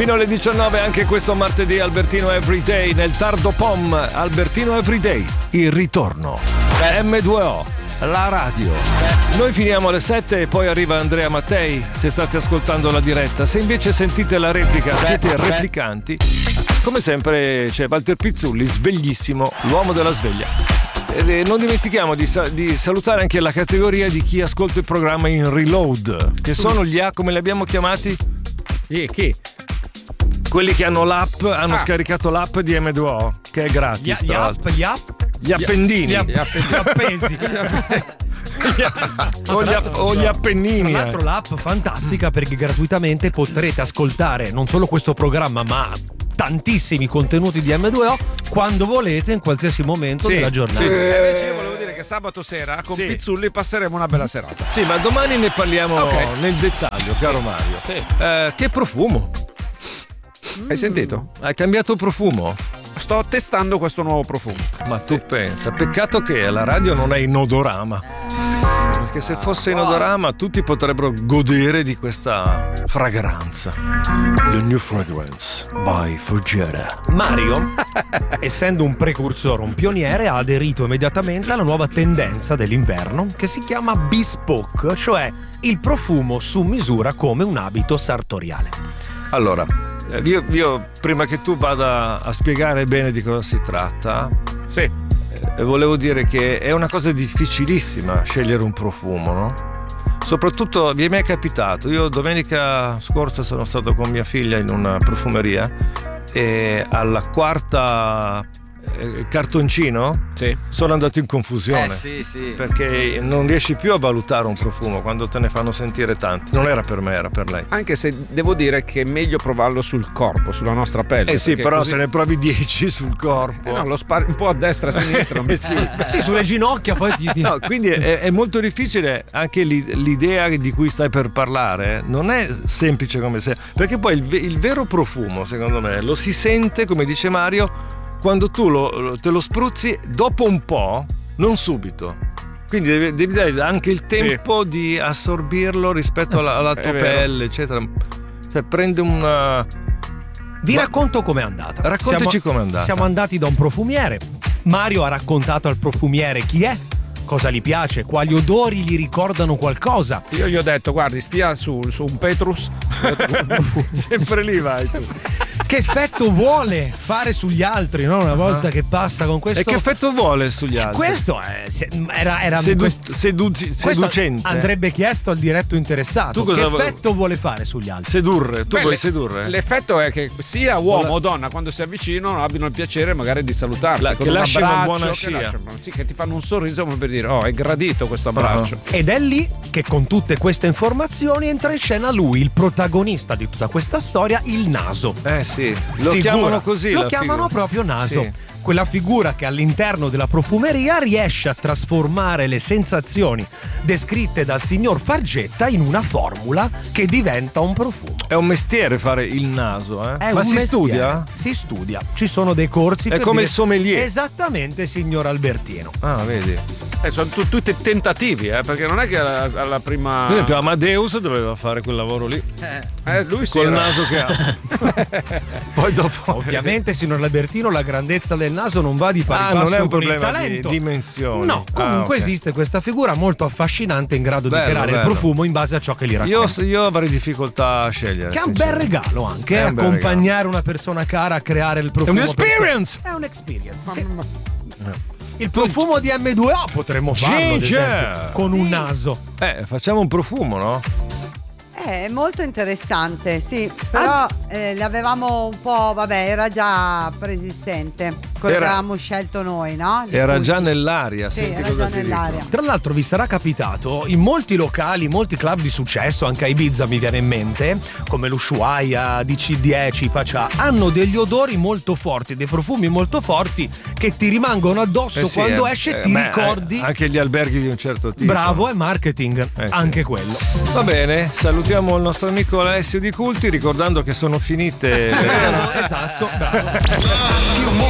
Fino alle 19 anche questo martedì Albertino Everyday. Nel tardo pom Albertino Everyday, il ritorno. M2O, la radio. Noi finiamo alle 7 e poi arriva Andrea Mattei se state ascoltando la diretta. Se invece sentite la replica siete replicanti. Come sempre c'è Walter Pizzulli, sveglissimo, l'uomo della sveglia. Non dimentichiamo di salutare anche la categoria di chi ascolta il programma in reload, che sono gli A, come li abbiamo chiamati? Chi? Quelli che hanno l'app, hanno scaricato l'app di M2O, che è gratis. Gli appendini. Gli appesi. o gli appennini. Tra l'altro l'app fantastica perché gratuitamente potrete ascoltare non solo questo programma ma tantissimi contenuti di M2O quando volete in qualsiasi momento della giornata. Invece io volevo dire che sabato sera con Pizzulli passeremo una bella serata. Sì, ma domani ne parliamo nel dettaglio, caro Mario. Che profumo? Hai sentito? Hai cambiato profumo? Sto testando questo nuovo profumo. Ma tu pensa, peccato che la radio non è in odorama. Perché se fosse in odorama tutti potrebbero godere di questa fragranza. The new fragrance by Fogera. Mario, essendo un precursore, un pioniere, ha aderito immediatamente alla nuova tendenza dell'inverno che si chiama bespoke, cioè il profumo su misura come un abito sartoriale. Allora, io prima che tu vada a spiegare bene di cosa si tratta, volevo dire che è una cosa difficilissima scegliere un profumo, no? Soprattutto vi è mai capitato, io domenica scorsa sono stato con mia figlia in una profumeria e alla quarta cartoncino sono andato in confusione perché non riesci più a valutare un profumo quando te ne fanno sentire tanti. Non era per me, era per lei. Anche se devo dire che è meglio provarlo sul corpo, sulla nostra pelle. Sì, però così... se ne provi 10 sul corpo, no, lo spari un po' a destra e a sinistra. Sì, sulle ginocchia poi ti... No, quindi è molto difficile anche l'idea di cui stai per parlare. Non è semplice come se, perché poi il vero profumo, secondo me, lo si sente, come dice Mario, quando tu te lo spruzzi dopo un po', non subito. Quindi devi dare anche il tempo di assorbirlo rispetto alla tua pelle, eccetera. Cioè prende una... Vi racconto com'è andata. Raccontaci com'è andata. Siamo andati da un profumiere. Mario ha raccontato al profumiere chi è, cosa gli piace, quali odori gli ricordano qualcosa. Io gli ho detto, guardi, stia su un Petrus. Sempre lì vai tu. Che effetto vuole fare sugli altri, no? Una volta che passa con questo. E che effetto vuole sugli altri? Questo era seducente. Andrebbe chiesto al diretto interessato. Che effetto vuole fare sugli altri? Sedurre. Tu vuoi sedurre? L'effetto è che sia uomo o donna, quando si avvicinano, abbiano il piacere magari di salutarli. Che lasci una buona scia. Che ti fanno un sorriso come per dire, oh, è gradito questo abbraccio. Ed è lì che con tutte queste informazioni entra in scena lui, il protagonista di tutta questa storia, il naso. Lo chiamano così. Lo chiamano proprio naso. Sì. Quella figura che all'interno della profumeria riesce a trasformare le sensazioni descritte dal signor Fargetta in una formula che diventa un profumo. È un mestiere fare il naso, Ma si studia? Si studia. Ci sono dei corsi. È come il sommelier. Esattamente, signor Albertino. Ah, vedi. Sono tutti tentativi, perché non è che alla prima. Per esempio, Amadeus doveva fare quel lavoro lì. Lui col naso che ha. Poi dopo. Ovviamente, signor Albertino, la grandezza del naso non va di pari passo non è un con il problema talento. di dimensioni. No, comunque esiste questa figura molto affascinante in grado di creare il profumo in base a ciò che gli racconta. Io avrei difficoltà a scegliere. Che è un bel regalo anche, accompagnare una persona cara a creare il profumo. È un'experience! È un'experience, sì. Il profumo di M2O potremmo farlo ad esempio, con un naso. Facciamo un profumo, no? È molto interessante, sì, però l'avevamo un po', era già preesistente, quello che avevamo scelto noi, no? Era già nell'aria, sì, senti era cosa già ti nell'aria. dico. Tra l'altro vi sarà capitato in molti locali, molti club di successo, anche a Ibiza mi viene in mente, come l'Ushuaia, DC10, Pacha, hanno degli odori molto forti, dei profumi molto forti che ti rimangono addosso quando esce e ti ricordi. Anche gli alberghi di un certo tipo. Bravo, è marketing, anche quello. Va bene, salutiamo il nostro amico Alessio Di Culti, ricordando che sono finite esatto, bravo.